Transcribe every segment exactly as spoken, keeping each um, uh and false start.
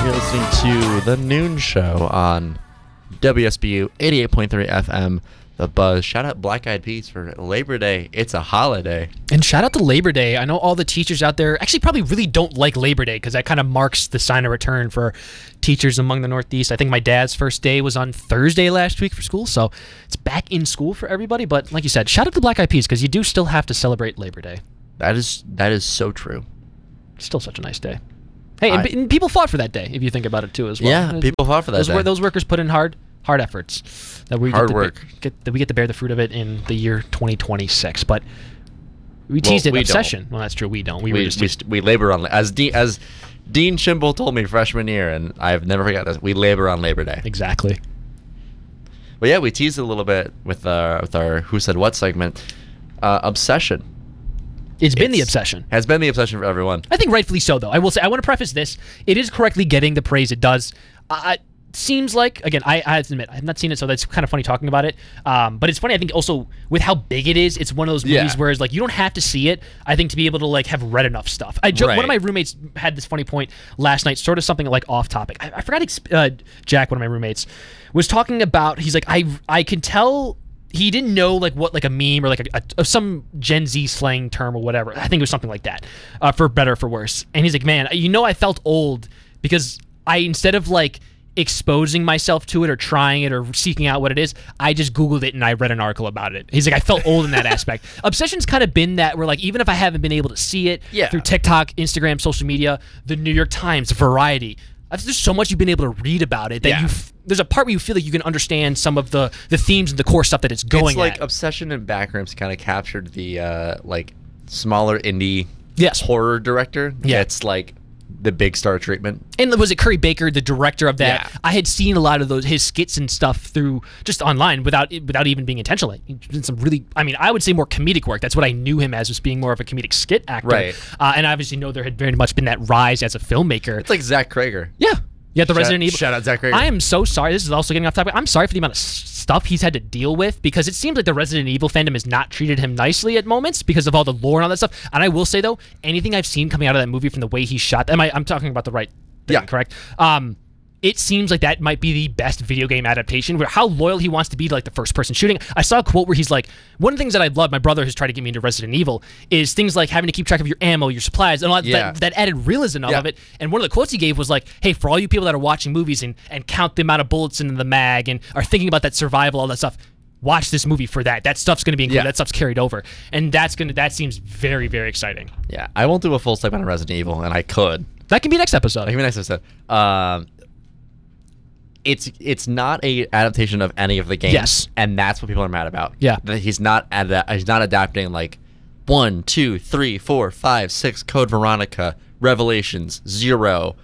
You're listening to The Noon Show on W S B U eighty-eight point three F M, The Buzz. Shout out Black Eyed Peas for Labor Day. It's a holiday. And shout out to Labor Day. I know all the teachers out there actually probably really don't like Labor Day because that kind of marks the sign of return for teachers among the Northeast. I think my dad's first day was on Thursday last week for school, so it's back in school for everybody. But like you said, shout out to Black Eyed Peas because you do still have to celebrate Labor Day. That is that is so true. Still such a nice day. Hey, I, and, and people fought for that day, if you think about it too, as well. Yeah, people fought for that those, day. Those workers put in hard, hard efforts. That we hard get to work. Be, get, that we get to bear the fruit of it in the year twenty twenty-six. But we teased well, it we obsession. Don't. Well, that's true. We don't. We, we were just we, st- we labor on as De- as Dean Chimble told me freshman year, and I've never forgot this. We labor on Labor Day. Exactly. But yeah, we teased a little bit with our with our Who Said What segment. Uh, obsession. It's been it's, the obsession. Has been the obsession for everyone. I think rightfully so, though. I will say, I want to preface this. It is correctly getting the praise it does. Uh, it seems like, again, I, I have to admit, I have not seen it, so that's kind of funny talking about it. Um, but it's funny, I think, also, with how big it is, it's one of those movies yeah. where it's like, you don't have to see it, I think, to be able to, like, have read enough stuff. I joke, right. One of my roommates had this funny point last night, sort of something, like, off topic. I, I forgot, uh, Jack, one of my roommates, was talking about, he's like, I, I can tell... He didn't know like what like a meme or like a, a some Gen Z slang term or whatever. I think it was something like that, uh, for better or for worse. And he's like, man, you know, I felt old because I instead of like exposing myself to it or trying it or seeking out what it is, I just Googled it and I read an article about it. He's like, I felt old in that aspect. Obsession's kind of been that where like even if I haven't been able to see it yeah. through TikTok, Instagram, social media, the New York Times, Variety. There's so much you've been able to read about it that yeah. you. There's a part where you feel like you can understand some of the, the themes and the core stuff that it's going. It's like at. Obsession and Backrooms kind of captured the uh, like smaller indie yes. horror director. Yeah, it's like the big star treatment. And was it Curry Baker, the director of that? Yeah. I had seen a lot of those his skits and stuff through just online without without even being intentional. He did some really, I mean, I would say more comedic work. That's what I knew him as, was being more of a comedic skit actor. Right. Uh, and I obviously know there had very much been that rise as a filmmaker. It's like Zach Krager. Yeah. Yeah, the shout, Resident Evil. Shout out Zach Krager. I am so sorry. This is also getting off topic. I'm sorry for the amount of stuff he's had to deal with because it seems like the Resident Evil fandom has not treated him nicely at moments because of all the lore and all that stuff. And I will say though, anything I've seen coming out of that movie from the way he shot, am I, I'm talking about the right thing, yeah. correct? Um, it seems like that might be the best video game adaptation where how loyal he wants to be to like the first person shooting. I saw a quote where he's like, one of the things that I love, my brother has tried to get me into Resident Evil, is things like having to keep track of your ammo, your supplies, and all that, yeah. that, that added realism yeah. of it. And one of the quotes he gave was like, hey, for all you people that are watching movies and, and count the amount of bullets in the mag and are thinking about that survival, all that stuff, watch this movie for that. That stuff's going to be included. Yeah. That stuff's carried over. And that's gonna that seems very, very exciting. Yeah, I won't do a full segment on Resident Evil, and I could. That can be next episode. That can be next episode. Um, it's it's not a adaptation of any of the games. Yes. And that's what people are mad about. Yeah. That he's not ad- he's not adapting like one, two, three, four, five, six, Code Veronica, Revelations, Zero,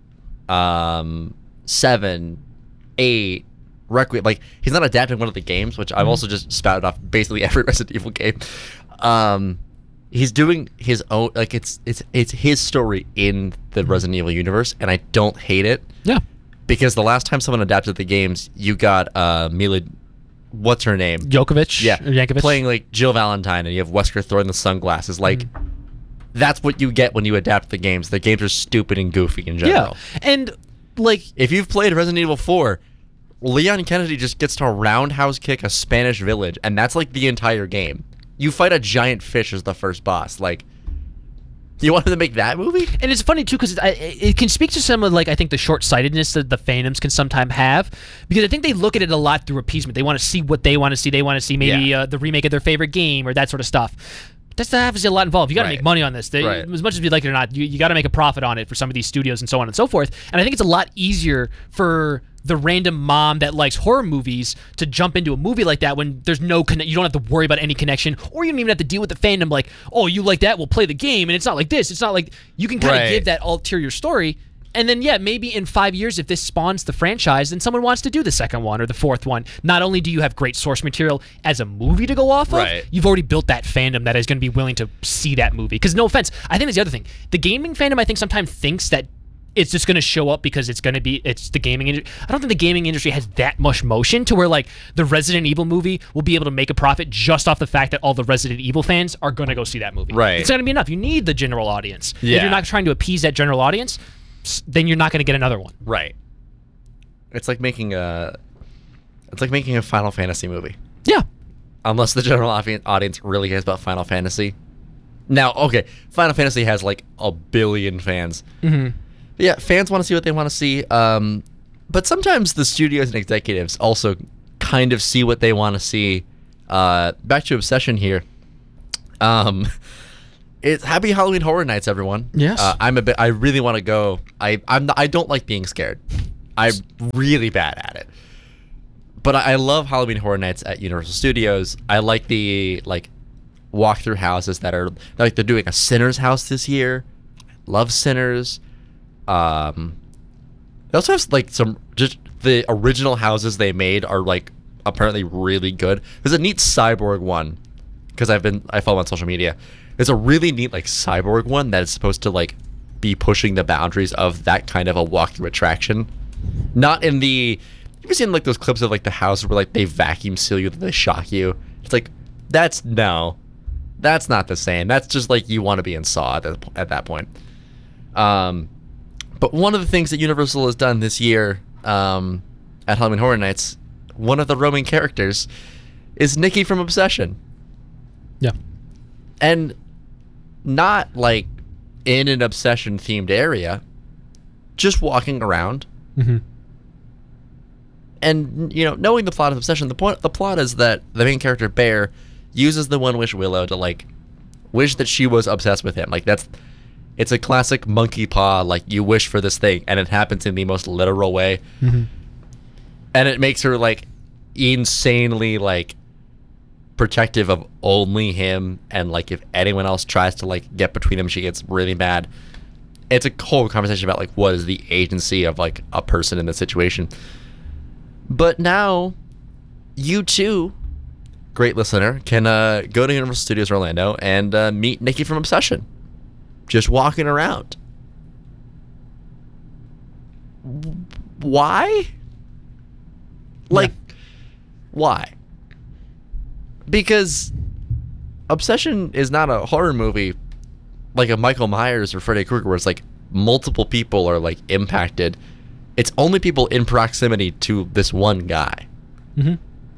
um, seven, eight, Requiem. Like he's not adapting one of the games, which I've also just spouted off basically every Resident Evil game. Um, he's doing his own, like it's it's it's his story in the Resident Evil universe, and I don't hate it. Yeah. Because the last time someone adapted the games, you got uh, Mila, what's her name? Djokovic? Yeah, Or Yankovic? playing like Jill Valentine, and you have Wesker throwing the sunglasses. Like, mm. that's what you get when you adapt the games. The games are stupid and goofy in general. Yeah, and like... If you've played Resident Evil four, Leon Kennedy just gets to roundhouse kick a Spanish village, and that's like the entire game. You fight a giant fish as the first boss. Like... You wanted to make that movie? And it's funny, too, because it, it can speak to some of, like, I think the short-sightedness that the fandoms can sometimes have. Because I think they look at it a lot through appeasement. They want to see what they want to see. They want to see maybe yeah. uh, the remake of their favorite game or that sort of stuff. That's obviously a lot involved. You got to right. make money on this. They, right. As much as we like it or not, you, you got to make a profit on it for some of these studios and so on and so forth. And I think it's a lot easier for the random mom that likes horror movies to jump into a movie like that when there's no conne- you don't have to worry about any connection, or you don't even have to deal with the fandom like, oh, you like that, we'll play the game, and it's not like this. It's not like you can kind of right. give that ulterior story. And then, yeah, maybe in five years, if this spawns the franchise, then someone wants to do the second one or the fourth one. Not only do you have great source material as a movie to go off right. of, you've already built that fandom that is going to be willing to see that movie. Because no offense, I think that's the other thing. The gaming fandom, I think, sometimes thinks that it's just going to show up because it's going to be, it's the gaming industry. I don't think the gaming industry has that much motion to where, like, the Resident Evil movie will be able to make a profit just off the fact that all the Resident Evil fans are going to go see that movie. Right. It's not going to be enough. You need the general audience. Yeah. If you're not trying to appease that general audience, s- then you're not going to get another one. Right. It's like making a it's like making a Final Fantasy movie. Yeah. Unless the general audi- audience really cares about Final Fantasy. Now, okay, Final Fantasy has like a billion fans. Mm-hmm. Yeah, fans want to see what they want to see. Um, but sometimes the studios and executives also kind of see what they want to see. Uh, back to Obsession here. Um, it's Happy Halloween Horror Nights, everyone. Yes. Uh, I'm a bit. I really want to go. I I'm not, I don't like being scared. I'm really bad at it. But I, I love Halloween Horror Nights at Universal Studios. I like the like walk through houses that are like they're doing a Sinners house this year. Love Sinners. Um, they also have like some just the original houses they made are like apparently really good. There's a neat cyborg one because I've been I follow on social media. There's a really neat like cyborg one that is supposed to like be pushing the boundaries of that kind of a walkthrough attraction. Not in the you ever seen like those clips of like the houses where like they vacuum seal you, they shock you? It's like that's no, that's not the same. That's just like you want to be in Saw at that, at that point. Um, but one of the things that Universal has done this year um, at Halloween Horror Nights, one of the roaming characters is Nikki from Obsession, Yeah. and not like in an Obsession themed area, just walking around. Mm-hmm. And you know, knowing the plot of Obsession, the point the plot is that the main character Bear uses the One Wish Willow to like wish that she was obsessed with him. Like that's it's a classic monkey paw, like you wish for this thing and it happens in the most literal way. Mm-hmm. And it makes her like insanely like protective of only him, and like if anyone else tries to like get between them, she gets really mad. It's a whole conversation about like what is the agency of like a person in this situation. But now, you too, great listener, can uh, go to Universal Studios Orlando and uh, meet Nikki from Obsession. Just walking around. Why? Like, yeah. Why? Because Obsession is not a horror movie like a Michael Myers or Freddy Krueger where it's like multiple people are like impacted. It's only people in proximity to this one guy. Mm-hmm.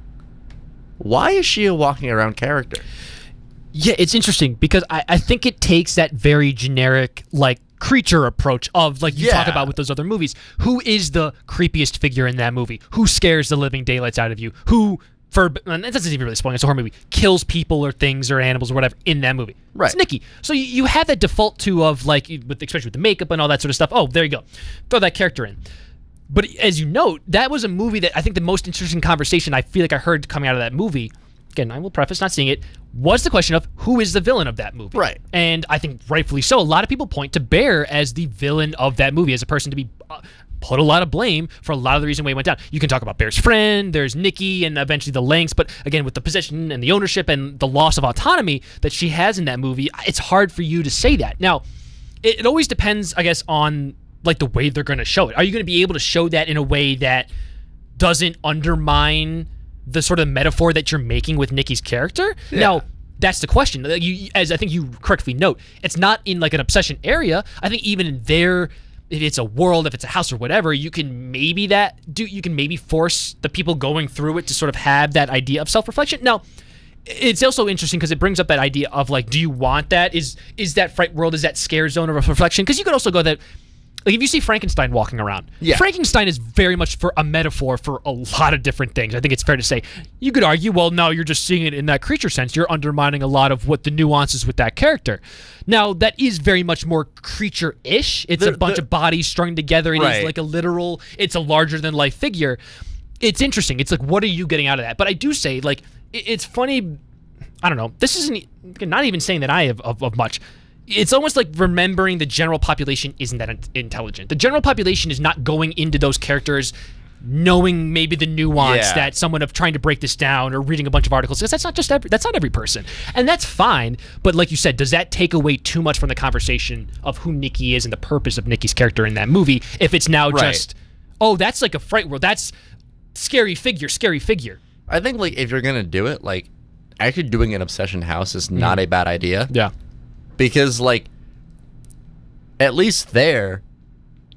Why is she a walking around character? Yeah, it's interesting because I, I think it takes that very generic like creature approach of like you yeah. talk about with those other movies. Who is the creepiest figure in that movie? Who scares the living daylights out of you? Who, for and that doesn't even really spoil it, it's a horror movie, kills people or things or animals or whatever in that movie? Right. It's Nikki. So you, you have that default to of like, with especially with the makeup and all that sort of stuff. Oh, there you go. Throw that character in. But as you note, that was a movie that I think the most interesting conversation I feel like I heard coming out of that movie, again, I will preface not seeing it, was the question of who is the villain of that movie. Right. And I think rightfully so, a lot of people point to Bear as the villain of that movie, as a person to be uh, put a lot of blame for a lot of the reason why it went down. You can talk about Bear's friend, there's Nikki, and eventually the Lanks, but again, with the possession and the ownership and the loss of autonomy that she has in that movie, it's hard for you to say that. Now, it, it always depends, I guess, on like the way they're going to show it. Are you going to be able to show that in a way that doesn't undermine the sort of metaphor that you're making with Nikki's character? Yeah. Now, that's the question. You, as I think you correctly note, it's not in like an Obsession area. I think even in there, if it's a world, if it's a house or whatever, you can maybe that do. You can maybe force the people going through it to sort of have that idea of self-reflection. Now, it's also interesting because it brings up that idea of like, do you want that? Is is that fright world? Is that scare zone of reflection? Because you could also go that. Like if you see Frankenstein walking around, yeah. Frankenstein is very much for a metaphor for a lot of different things. I think it's fair to say. You could argue, well, no, you're just seeing it in that creature sense. You're undermining a lot of what the nuances with that character. Now, that is very much more creature-ish. It's The- a bunch the- of bodies strung together. It is Right. like a literal, it's a larger-than-life figure. It's interesting. It's like, what are you getting out of that? But I do say, like, it, it's funny. I don't know. This isn't, not even saying that I have of, of much. It's almost like remembering the general population isn't that in- intelligent. The general population is not going into those characters knowing maybe the nuance Yeah. that someone of trying to break this down or reading a bunch of articles, because that's not just every, that's not every person, and that's fine. But like you said, does that take away too much from the conversation of who Nikki is and the purpose of Nikki's character in that movie? If it's now Right. just, oh, that's like a fright world, that's scary figure, scary figure. I think like if you're gonna do it, like actually doing an Obsession house is not Mhm. a bad idea. Yeah. Because like at least there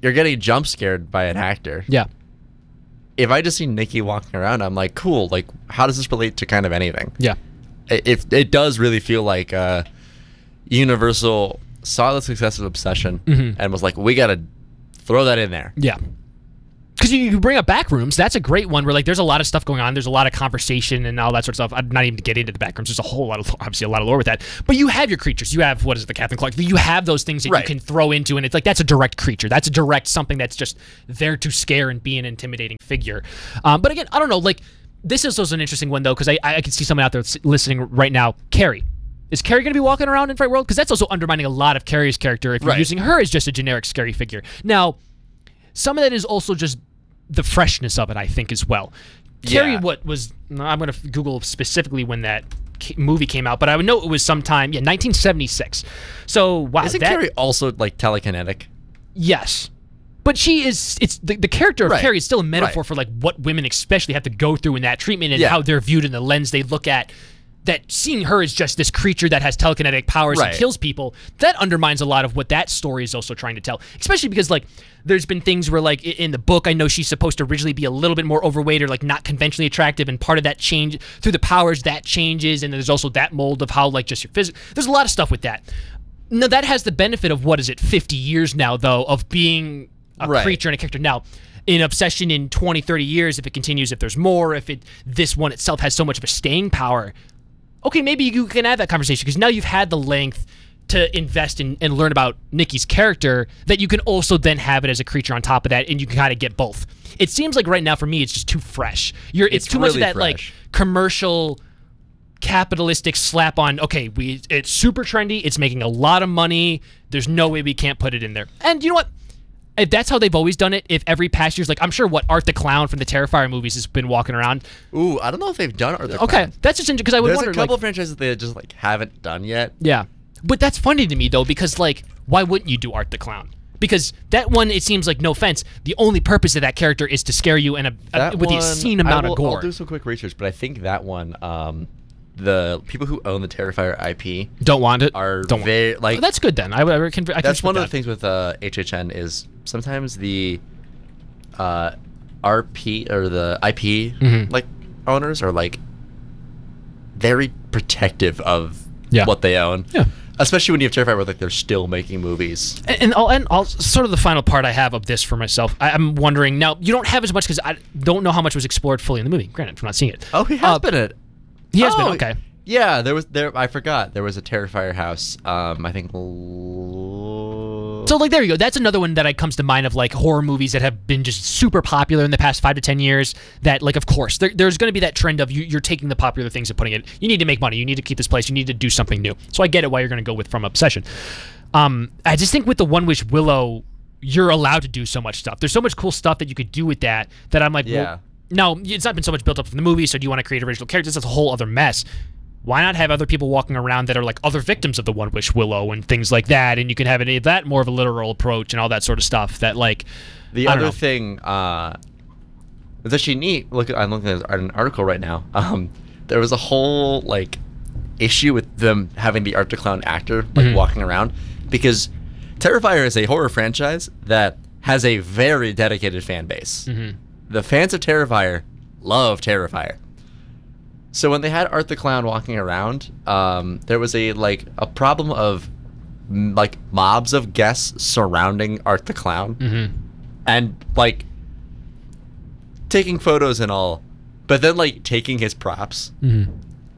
you're getting jump scared by an actor. Yeah. If I just see Nikki walking around, I'm like, cool. Like, how does this relate to kind of anything? Yeah. It it, it does really feel like uh, Universal saw the success of Obsession Mm-hmm. and was like, we gotta throw that in there. Yeah. Because you, you bring up Backrooms, that's a great one where like there's a lot of stuff going on. There's a lot of conversation and all that sort of stuff. I'm not even to get into the Backrooms. There's a whole lot of obviously a lot of lore with that. But you have your creatures. You have what is it, the Captain Clark? You have those things that Right. you can throw into, and it's like that's a direct creature. That's a direct something that's just there to scare and be an intimidating figure. Um, but again, I don't know. Like this is also an interesting one though because I I can see someone out there that's listening right now. Carrie. Is Carrie going to be walking around in Fright World? Because that's also undermining a lot of Carrie's character if you're Right. using her as just a generic scary figure. Now, some of that is also just the freshness of it, I think, as well. Carrie, Yeah. what was... I'm going to Google specifically when that ca- movie came out, but I would know it was sometime... Yeah, nineteen seventy-six. So, wow. Isn't that, Carrie also like telekinetic? Yes. But she is... It's the, the character of Right. Carrie is still a metaphor Right. for like what women especially have to go through in that treatment and Yeah. how they're viewed in the lens they look at. That seeing her as just this creature that has telekinetic powers Right. and kills people, that undermines a lot of what that story is also trying to tell. Especially because, like, there's been things where, like, i- in the book, I know she's supposed to originally be a little bit more overweight or, like, not conventionally attractive, and part of that change, through the powers, that changes, and there's also that mold of how, like, just your physics. There's a lot of stuff with that. Now, that has the benefit of, what is it, fifty years now, though, of being a Right. creature and a character. Now, in Obsession in twenty, thirty years, if it continues, if there's more, if it this one itself has so much of a staying power, okay, maybe you can have that conversation because now you've had the length to invest in and learn about Nikki's character that you can also then have it as a creature on top of that, and you can kind of get both. It seems like right now for me it's just too fresh. You're it's, It's too much of really that like fresh. commercial capitalistic slap on, okay, we it's super trendy, it's making a lot of money, there's no way we can't put it in there. And you know what? If that's how they've always done it, if every past year's like, I'm sure what Art the Clown from the Terrifier movies has been walking around. Ooh, I don't know if they've done it. Or Okay, that's just interesting because I would There's wonder. a couple like, of franchises that they just like haven't done yet. Yeah. But that's funny to me, though, because, like, why wouldn't you do Art the Clown? Because that one, it seems like, no offense, the only purpose of that character is to scare you and a, a, That with the one, obscene amount I will, of gore. I'll do some quick research, but I think that one, um, the people who own the Terrifier I P Don't want it. are Don't want very it. like. Oh, that's good then. I, I can. I can that's one respect of the things with uh, H H N is sometimes the uh, R P or the I P Mhm. like owners are like very protective of Yeah. what they own. Yeah. Especially when you have Terrifier where like they're still making movies. And, and I'll and I'll sort of the final part I have of this for myself. I, I'm wondering now. You don't have as much because I don't know how much was explored fully in the movie. Granted, I'm not seeing it. Oh, he has Uh, been it. He has Oh, been okay. Yeah, there was there. I forgot there was a Terrifier house. Um, I think. l- So like there you go. That's another one that I comes to mind of like horror movies that have been just super popular in the past five to ten years. That like of course there, there's going to be that trend of you, you're taking the popular things and putting it. You need to make money. You need to keep this place. You need to do something new. So I get it why you're going to go with From Obsession. Um, I just think with the One Wish Willow, you're allowed to do so much stuff. There's so much cool stuff that you could do with that. That I'm like, Yeah. well, no, it's not been so much built up from the movie. So do you want to create original characters? That's a whole other mess. Why not have other people walking around that are like other victims of the One Wish Willow and things like that, and you can have any of that more of a literal approach and all that sort of stuff. That like The I don't other know. thing uh, that's actually neat. Look, I'm looking at an article right now. Um, there was a whole like issue with them having the Art the Clown actor like Mhm. walking around because Terrifier is a horror franchise that has a very dedicated fan base. Mhm. The fans of Terrifier love Terrifier. So when they had Art the Clown walking around, um, there was a like a problem of m- like mobs of guests surrounding Art the Clown Mhm. and like taking photos and all, but then like taking his props. Mhm.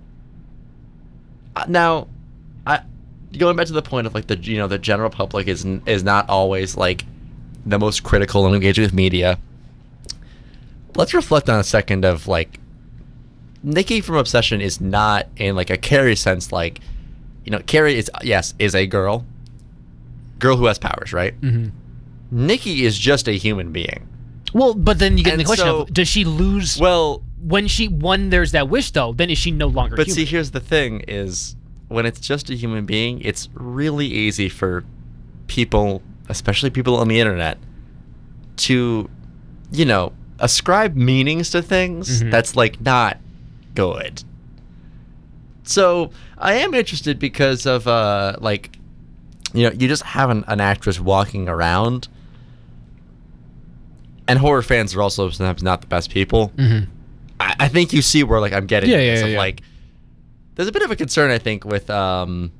Uh, now, I going back to the point of like the you know the general public is n- is not always like the most critical and engaging with media. Let's reflect on a second of like Nikki from Obsession is not in like a Carrie sense. Like, you know, Carrie is yes is a girl, girl who has powers, right? Mhm. Nikki is just a human being. Well, but then you get in the And question so- of does she lose Well, when she when there's that wish though? Then is she no longer but human? see, here's the thing: is when it's just a human being, it's really easy for people, especially people on the internet, to, you know, ascribe meanings to things Mhm. that's like not good. So I am interested because of uh like, you know, you just have an, an actress walking around. and horror fans are also sometimes not the best people. Mm-hmm. I, I think you see where like I'm getting Yeah, at yeah, this yeah, of, yeah. like there's a bit of a concern I think with um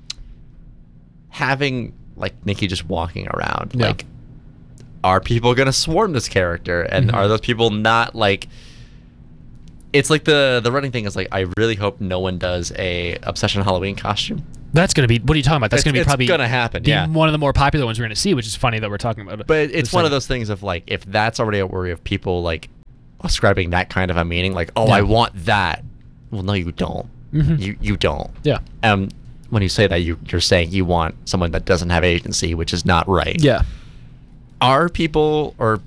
having like Nikki just walking around. Yeah. Like, are people gonna swarm this character, and Mhm. are those people not like? It's like the the running thing is like I really hope no one does a Obsession Halloween costume. That's gonna be. What are you talking about? That's It's- gonna be it's probably gonna happen, the- yeah. one of the more popular ones we're gonna see, which is funny that we're talking about it. But it's this one of second. those things of like if that's already a worry of people like ascribing that kind of a meaning, like oh Yeah. I want that. Well, no, you don't. Mhm. You you don't. Yeah. Um, when you say that, you you're saying you want someone that doesn't have agency, which is not right. Yeah. Are people or